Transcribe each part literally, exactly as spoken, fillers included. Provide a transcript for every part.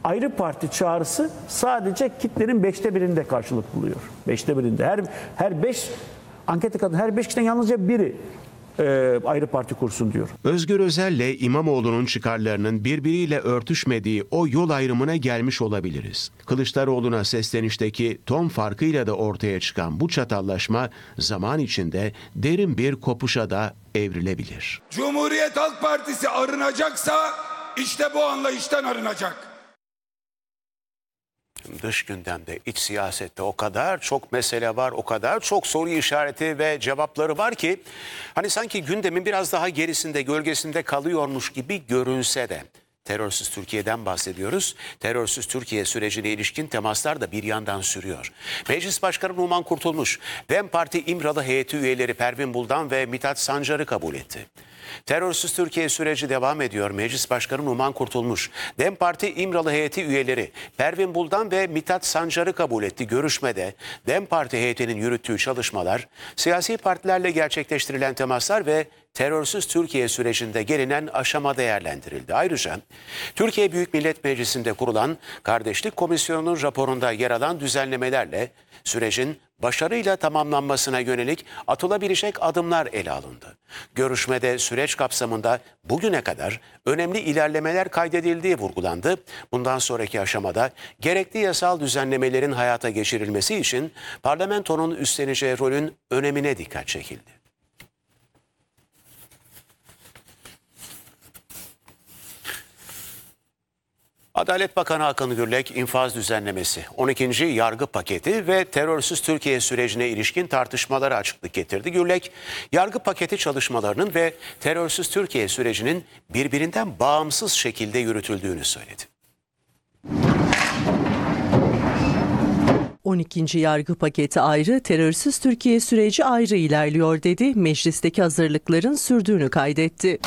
ayrı parti çağrısı sadece kitlenin beşte birinde karşılık buluyor. Beşte birinde. Her her beş ankete kadın her beş kişiden yalnızca biri e, ayrı parti kursun diyor. Özgür Özel'le İmamoğlu'nun çıkarlarının birbiriyle örtüşmediği o yol ayrımına gelmiş olabiliriz. Kılıçdaroğlu'na seslenişteki ton farkıyla da ortaya çıkan bu çatallaşma zaman içinde derin bir kopuşa da evrilebilir. Cumhuriyet Halk Partisi arınacaksa işte bu anlayıştan arınacak. Dış gündemde, iç siyasette o kadar çok mesele var, o kadar çok soru işareti ve cevapları var ki hani sanki gündemin biraz daha gerisinde, gölgesinde kalıyormuş gibi görünse de terörsüz Türkiye'den bahsediyoruz. Terörsüz Türkiye sürecine ilişkin temaslar da bir yandan sürüyor. Meclis Başkanı Numan Kurtulmuş, DEM Parti İmralı heyeti üyeleri Pervin Buldan ve Mithat Sancar'ı kabul etti. Terörsüz Türkiye süreci devam ediyor. Meclis Başkanı Numan Kurtulmuş, DEM Parti İmralı heyeti üyeleri Pervin Buldan ve Mithat Sancar'ı kabul etti. Görüşmede DEM Parti heyetinin yürüttüğü çalışmalar, siyasi partilerle gerçekleştirilen temaslar ve terörsüz Türkiye sürecinde gelinen aşama değerlendirildi. Ayrıca Türkiye Büyük Millet Meclisi'nde kurulan Kardeşlik Komisyonu'nun raporunda yer alan düzenlemelerle sürecin başarıyla tamamlanmasına yönelik atılabilecek adımlar ele alındı. Görüşmede süreç kapsamında bugüne kadar önemli ilerlemeler kaydedildiği vurgulandı. Bundan sonraki aşamada gerekli yasal düzenlemelerin hayata geçirilmesi için parlamentonun üstleneceği rolün önemine dikkat çekildi. Adalet Bakanı Hakan Gürlek, infaz düzenlemesi, on ikinci yargı paketi ve terörsüz Türkiye sürecine ilişkin tartışmalara açıklık getirdi. Gürlek, yargı paketi çalışmalarının ve terörsüz Türkiye sürecinin birbirinden bağımsız şekilde yürütüldüğünü söyledi. on ikinci yargı paketi ayrı, terörsüz Türkiye süreci ayrı ilerliyor dedi. Meclisteki hazırlıkların sürdüğünü kaydetti.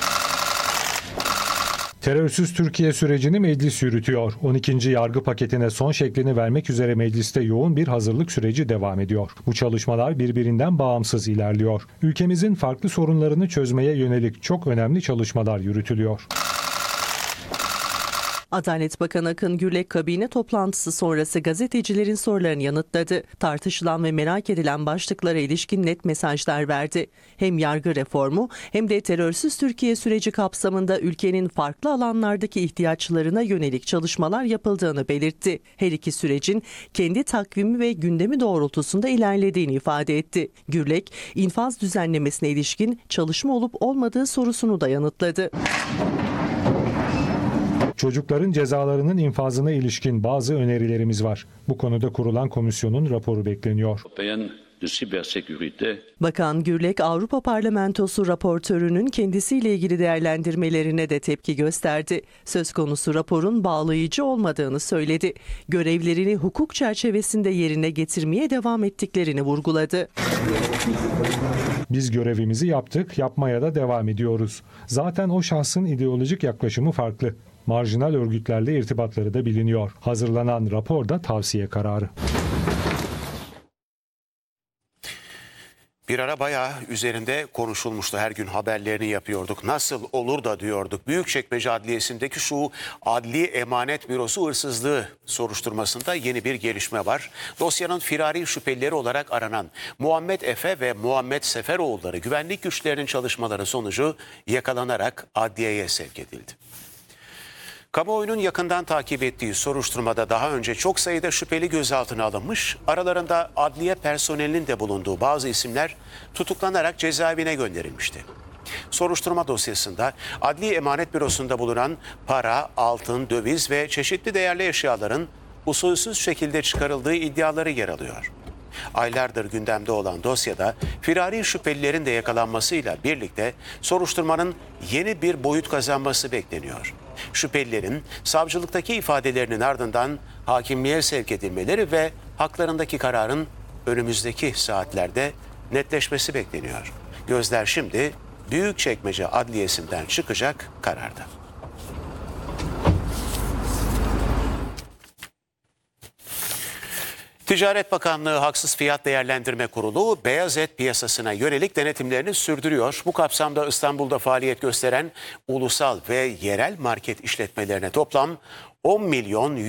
Terörsüz Türkiye sürecini meclis yürütüyor. on ikinci yargı paketine son şeklini vermek üzere mecliste yoğun bir hazırlık süreci devam ediyor. Bu çalışmalar birbirinden bağımsız ilerliyor. Ülkemizin farklı sorunlarını çözmeye yönelik çok önemli çalışmalar yürütülüyor. Adalet Bakanı Akın Gürlek kabine toplantısı sonrası gazetecilerin sorularını yanıtladı. Tartışılan ve merak edilen başlıklara ilişkin net mesajlar verdi. Hem yargı reformu hem de terörsüz Türkiye süreci kapsamında ülkenin farklı alanlardaki ihtiyaçlarına yönelik çalışmalar yapıldığını belirtti. Her iki sürecin kendi takvimi ve gündemi doğrultusunda ilerlediğini ifade etti. Gürlek, infaz düzenlemesine ilişkin çalışma olup olmadığı sorusunu da yanıtladı. Çocukların cezalarının infazına ilişkin bazı önerilerimiz var. Bu konuda kurulan komisyonun raporu bekleniyor. Bakan Gürlek, Avrupa Parlamentosu raportörünün kendisiyle ilgili değerlendirmelerine de tepki gösterdi. Söz konusu raporun bağlayıcı olmadığını söyledi. Görevlerini hukuk çerçevesinde yerine getirmeye devam ettiklerini vurguladı. Biz görevimizi yaptık, yapmaya da devam ediyoruz. Zaten o şahsın ideolojik yaklaşımı farklı. Marjinal örgütlerle irtibatları da biliniyor. Hazırlanan rapor da tavsiye kararı. Bir ara bayağı üzerinde konuşulmuştu. Her gün haberlerini yapıyorduk. Nasıl olur da diyorduk. Büyükçekmece Adliyesi'ndeki şu Adli Emanet Bürosu hırsızlığı soruşturmasında yeni bir gelişme var. Dosyanın firari şüphelileri olarak aranan Muhammed Efe ve Muhammed Seferoğulları güvenlik güçlerinin çalışmaları sonucu yakalanarak adliyeye sevk edildi. Kamuoyunun yakından takip ettiği soruşturmada daha önce çok sayıda şüpheli gözaltına alınmış, aralarında adliye personelinin de bulunduğu bazı isimler tutuklanarak cezaevine gönderilmişti. Soruşturma dosyasında Adli Emanet Bürosu'nda bulunan para, altın, döviz ve çeşitli değerli eşyaların usulsüz şekilde çıkarıldığı iddiaları yer alıyor. Aylardır gündemde olan dosyada firari şüphelilerin de yakalanmasıyla birlikte soruşturmanın yeni bir boyut kazanması bekleniyor. Şüphelilerin savcılıktaki ifadelerinin ardından hakimliğe sevk edilmeleri ve haklarındaki kararın önümüzdeki saatlerde netleşmesi bekleniyor. Gözler şimdi Büyükçekmece Adliyesi'nden çıkacak kararda. Ticaret Bakanlığı Haksız Fiyat Değerlendirme Kurulu beyaz et piyasasına yönelik denetimlerini sürdürüyor. Bu kapsamda İstanbul'da faaliyet gösteren ulusal ve yerel market işletmelerine toplam on milyon